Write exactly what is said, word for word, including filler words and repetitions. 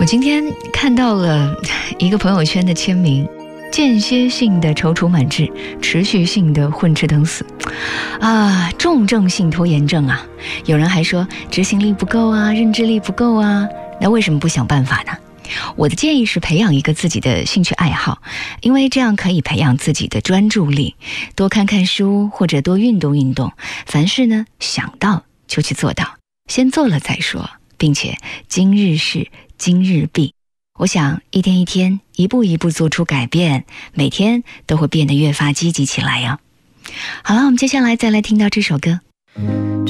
今天看到了一个朋友圈的签名，间歇性的踌躇满志，持续性的混吃等死啊，重症性拖延症啊。有人还说执行力不够啊，认知力不够啊，那为什么不想办法呢？我的建议是培养一个自己的兴趣爱好，因为这样可以培养自己的专注力，多看看书或者多运动运动，凡事呢想到就去做到，先做了再说，并且今日事今日毕。我想一天一天，一步一步做出改变，每天都会变得越发积极起来呀。好了，我们接下来再来听到这首歌。